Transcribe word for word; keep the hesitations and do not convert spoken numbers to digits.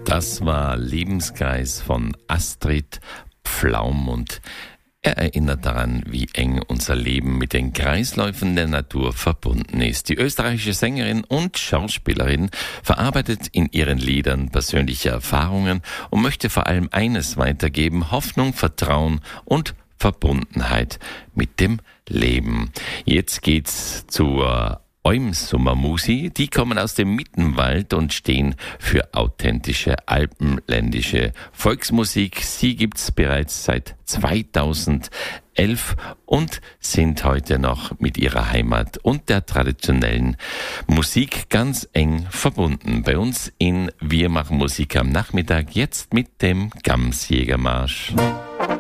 Das war Lebenskreis von Astrid Pflaum und er erinnert daran, wie eng unser Leben mit den Kreisläufen der Natur verbunden ist. Die österreichische Sängerin und Schauspielerin verarbeitet in ihren Liedern persönliche Erfahrungen und möchte vor allem eines weitergeben: Hoffnung, Vertrauen und Verbundenheit mit dem Leben. Jetzt geht's zur Eumsumer Musi. Die kommen aus dem Mittenwald und stehen für authentische alpenländische Volksmusik. Sie gibt's bereits seit zweitausendelf und sind heute noch mit ihrer Heimat und der traditionellen Musik ganz eng verbunden. Bei uns in Wir machen Musik am Nachmittag, jetzt mit dem Gamsjägermarsch.